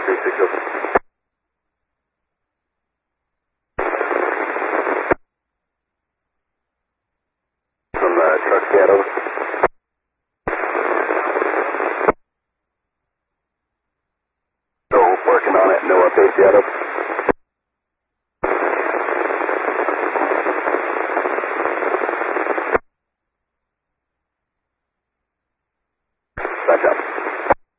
36 over. From truck scan over. Still working on it, no updates yet over.